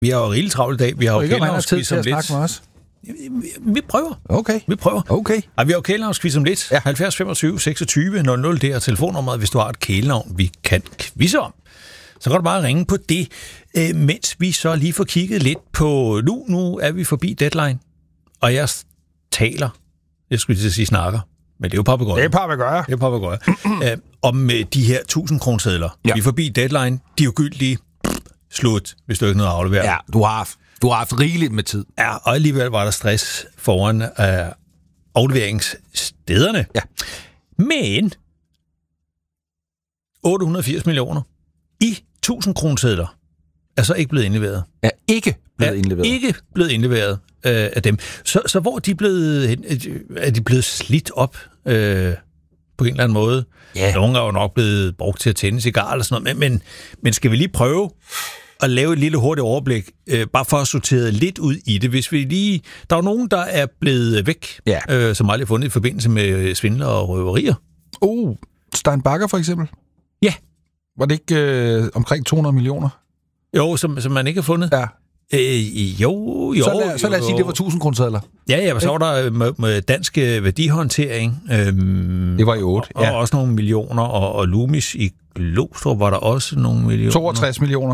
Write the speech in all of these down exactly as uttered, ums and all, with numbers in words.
Vi har jo rigeligt travlt i dag. Vi har jo kælenavnsquiz om lidt. Vi prøver. Okay. Vi prøver. Okay. Ej, vi har jo kælenavnsquiz om lidt. Ja. halvfjerds femogtyve seksogtyve nul nul, det er telefonnummeret, hvis du har et kælenavn, vi kan quizze om. Så kan du bare ringe på det, øh, mens vi så lige får kigget lidt på... Nu, nu er vi forbi deadline, og jeg taler, jeg skulle lige sige snakker, men det er jo papegøjer. Det er papegøjer. Det er papegøjer. øh, om øh, de her tusind kronesedler. Ja. Vi er forbi deadline, de er jo gyldige. Slut, hvis du ikke noget at aflevere. Ja, du har haft, du har haft rigeligt med tid. Ja, og alligevel var der stress foran øh, afleveringsstederne. Ja. Men otte hundrede og firs millioner i tusind kronesedler er så ikke blevet indleveret. Er ikke blevet er indleveret. ikke blevet indleveret øh, af dem. Så, så hvor er de blevet, er de blevet slidt op øh, på en eller anden måde? Ja. Nogle er jo nok blevet brugt til at tænde cigar eller sådan noget, men, men, men skal vi lige prøve at lave et lille hurtigt overblik, øh, bare for at sortere lidt ud i det. Hvis vi lige, der er jo nogen, der er blevet væk, Ja. øh, som aldrig er fundet i forbindelse med svindler og røverier. Oh, Stein Bakker for eksempel. Ja. Var det ikke øh, omkring to hundrede millioner? Jo, som, som man ikke har fundet. Ja. Øh, jo, jo. Så lad, så lad os sige, det var tusind kronesedler. Ja, ja, så var der med, med dansk værdihåndtering. Øhm, Det var i otte, og, ja. og også nogle millioner, og, og Loomis i Glostrup var der også nogle millioner. toogtres millioner.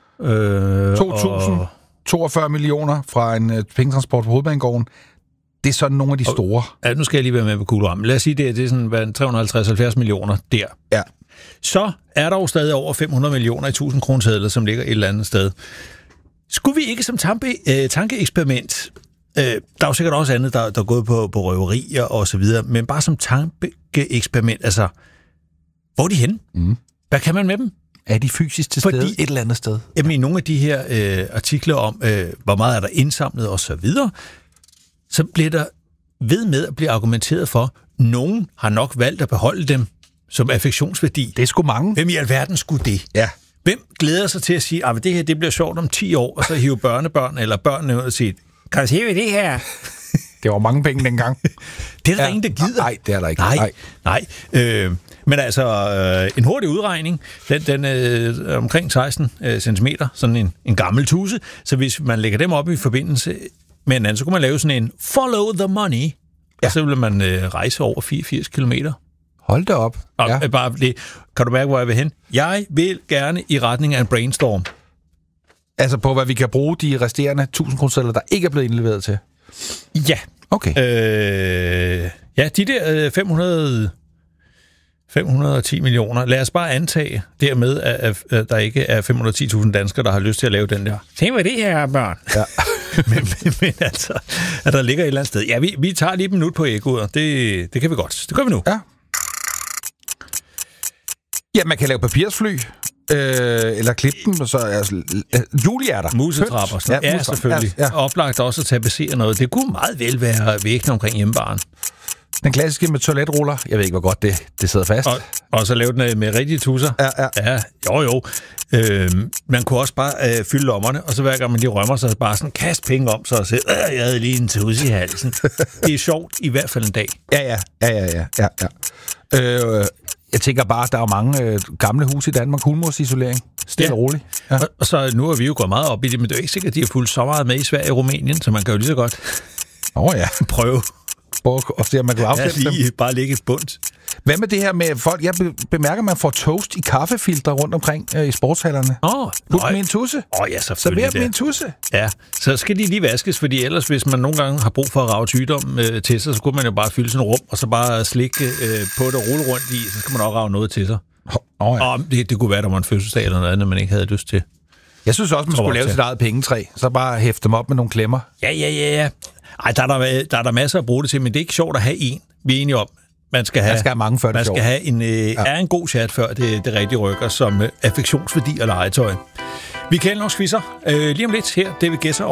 Øh, to tusind toogfyrre millioner fra en uh, pengetransport på Hovedbanegården. Det er sådan nogle af de store. Ja, nu skal jeg lige være med på kuglerammen. Lad os sige, det er, det er sådan hvad, tre hundrede og halvtreds til halvfjerds millioner der. Ja. Så er der jo stadig over fem hundrede millioner i tusind kronesedler, som ligger et eller andet sted. Skulle vi ikke som tampe, øh, tankeeksperiment, øh, der er jo sikkert også andet, der, der er gået på, på røverier og så videre, men bare som tankeeksperiment, altså, hvor er de henne? Mm. Hvad kan man med dem? Er de fysisk til Fordi- stede et eller andet sted? Jamen, i nogle af de her øh, artikler om, øh, hvor meget er der indsamlet og så videre, så bliver der ved med at blive argumenteret for, nogen har nok valgt at beholde dem som affektionsværdi. Det er sgu mange. Hvem i alverden skulle det? Ja. Hvem glæder sig til at sige, at det her det bliver sjovt om ti år, og så hive børnebørn eller børnene ud og sige, kan du se, hvad det her? Det var mange penge dengang. Det er der Ja. ingen, der gider. Nej, det er der ikke. Nej, Nej. nej. Øh, men altså, øh, en hurtig udregning, den, den øh, omkring seksten øh, centimeter, sådan en, en gammel tuse, så hvis man lægger dem op i forbindelse med en anden, så kunne man lave sådan en follow the money, ja. Og så vil man øh, rejse over fireogfirs kilometer. Hold da op. Og Ja. ja. bare det, kan du mærke, hvor jeg vil hen? Jeg vil gerne i retning af en brainstorm. Altså på, hvad vi kan bruge de resterende tusind kronesedler, der ikke er blevet indleveret til. Ja. Okay. Øh, ja, de der øh, fem hundrede, fem hundrede og ti millioner. Lad os bare antage dermed, at, at der ikke er fem hundrede og ti tusind danskere, der har lyst til at lave den der. Se, hvad det her er, børn. Ja. men, men, men altså, at der ligger et eller andet sted. Ja, vi, vi tager lige et minut på ægget. Det, det kan vi godt. Det gør vi nu. Ja. Ja, man kan lave papirsfly, øh, eller klippe dem, og så altså, øh, Julie er der. Musetrapper. Ja, ja, selvfølgelig. Ja, Ja, ja. oplagt også at tapetsere noget. Det kunne meget vel være væggene omkring hjemmebaren. Den klassiske med toiletruller. Jeg ved ikke, hvor godt det, det sidder fast. Og, og så lave den med rigtige tusser. Ja, ja. Ja, jo jo. Øh, man kunne også bare øh, fylde lommerne, og så hver gang man lige rømmer sig, bare sådan kast penge om sig og sige, øh, jeg havde lige en tusse i halsen. Det er sjovt i hvert fald en dag. Ja, ja, ja, ja, ja, ja, ja. Øh, jeg tænker bare, der er jo mange øh, gamle huse i Danmark, hulmursisolering. Stille Ja. og roligt. Ja. Og, og så nu har vi jo gået meget op i det, men det er jo ikke sikkert, at de har fulgt så meget med i Sverige og Rumænien, så man kan jo lige så godt Åh oh, ja, prøve og se, om man kan at afsætte dem. lige bare lægge et bundt. Hvad med det her med folk? Jeg be- bemærker, at man får toast i kaffefiltre rundt omkring øh, i sportshallerne. Åh, Put dem i en tusse. Åh ja, selvfølgelig. Server dem i det. en tusse. Ja, så skal de lige vaskes, fordi ellers, hvis man nogle gange har brug for at rage sygdom øh, til sig, så kunne man jo bare fylde sådan et rum, og så bare slikke øh, på det og rulle rundt i, så skal man også rage noget til sig. Åh oh, ja. Og det, det kunne være, der var en fødselsdag eller noget andet, man ikke havde lyst til. Jeg synes også, man Tror skulle jeg lave til. sit eget pengetræ. Så bare hæfte dem op med nogle klemmer. Ja, ja, ja, ja. Ej, der er der, der er der masser at bruge det til, men det er ikke sjovt at have en. Vi er enige om. Man skal have, Man skal have mange, før det er man skal sjovt. have en, øh, ja. er en god chat, før det, det rigtige rykker som øh, affektionsværdi og legetøj. Vi kan nok quizzer øh, lige om lidt her, det vi gæsser